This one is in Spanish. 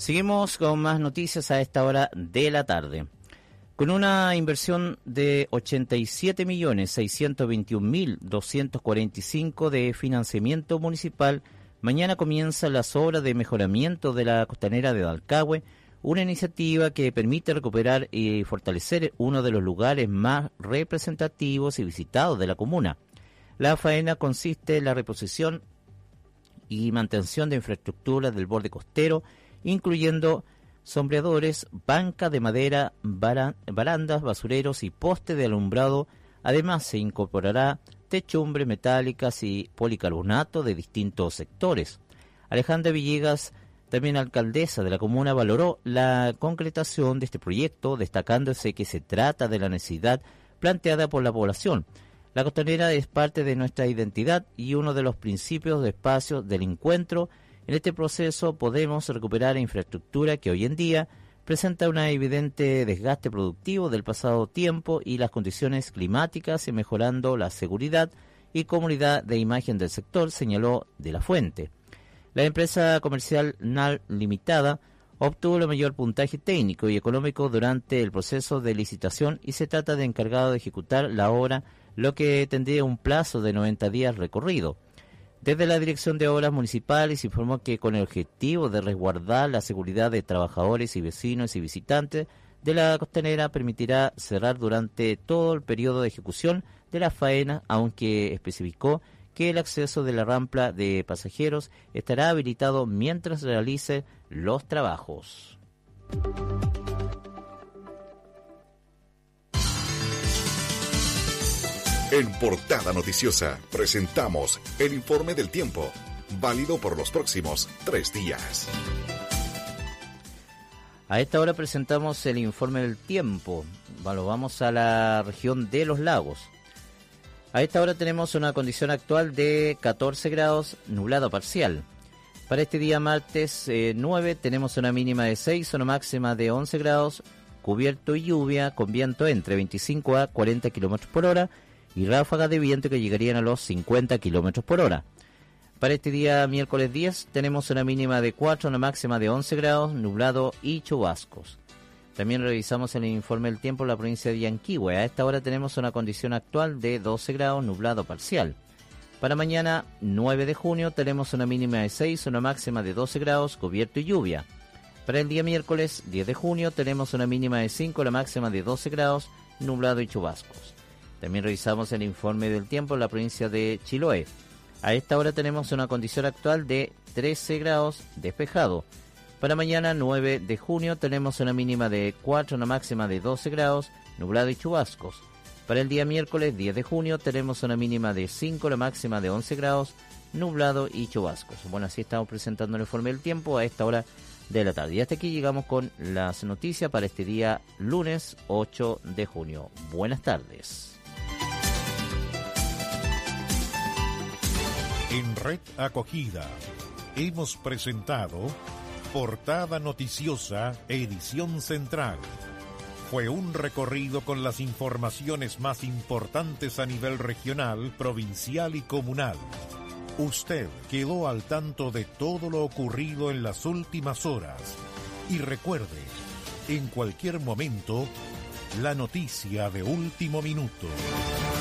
Seguimos con más noticias a esta hora de la tarde. Con una inversión de 87.621.245 de financiamiento municipal, mañana comienzan las obras de mejoramiento de la costanera de Dalcahue, una iniciativa que permite recuperar y fortalecer uno de los lugares más representativos y visitados de la comuna. La faena consiste en la reposición y mantención de infraestructura del borde costero, incluyendo sombreadores, bancas de madera, barandas, basureros y postes de alumbrado. Además, se incorporará techumbres metálicas y policarbonato de distintos sectores. Alejandra Villegas, también alcaldesa de la comuna, valoró la concretación de este proyecto, destacándose que se trata de la necesidad planteada por la población. La costanera es parte de nuestra identidad y uno de los principios de espacio del encuentro. En este proceso podemos recuperar infraestructura que hoy en día presenta un evidente desgaste productivo del pasado tiempo y las condiciones climáticas, y mejorando la seguridad y comunidad de imagen del sector, señaló De la Fuente. La empresa comercial NAL Limitada obtuvo el mayor puntaje técnico y económico durante el proceso de licitación y se trata de encargado de ejecutar la obra, lo que tendría un plazo de 90 días recorrido. Desde la Dirección de Obras Municipales informó que con el objetivo de resguardar la seguridad de trabajadores y vecinos y visitantes de la costanera permitirá cerrar durante todo el periodo de ejecución de la faena, aunque especificó que el acceso de la rampa de pasajeros estará habilitado mientras realice los trabajos. En Portada Noticiosa presentamos el informe del tiempo, válido por los próximos 3 días. A esta hora presentamos el informe del tiempo. Bueno, vamos a la región de los lagos. A esta hora tenemos una condición actual de 14 grados, nublado parcial. Para este día martes 9 tenemos una mínima de 6, una máxima de 11 grados, cubierto y lluvia, con viento entre 25 a 40 kilómetros por hora y ráfagas de viento que llegarían a los 50 kilómetros por hora. Para este día miércoles 10 tenemos una mínima de 4, una máxima de 11 grados, nublado y chubascos. También revisamos el informe del tiempo en la provincia de Yanquihue. A esta hora tenemos una condición actual de 12 grados, nublado parcial. Para mañana 9 de junio tenemos una mínima de 6, una máxima de 12 grados, cubierto y lluvia. Para el día miércoles 10 de junio tenemos una mínima de 5, una máxima de 12 grados, nublado y chubascos. También revisamos el informe del tiempo en la provincia de Chiloé. A esta hora tenemos una condición actual de 13 grados, despejado. Para mañana 9 de junio tenemos una mínima de 4, una máxima de 12 grados, nublado y chubascos. Para el día miércoles 10 de junio tenemos una mínima de 5, una máxima de 11 grados, nublado y chubascos. Bueno, así estamos presentando el informe del tiempo a esta hora de la tarde. Y hasta aquí llegamos con las noticias para este día lunes 8 de junio. Buenas tardes. En Red Acogida hemos presentado Portada Noticiosa, edición central. Fue un recorrido con las informaciones más importantes a nivel regional, provincial y comunal. Usted quedó al tanto de todo lo ocurrido en las últimas horas. Y recuerde, en cualquier momento, la noticia de último minuto.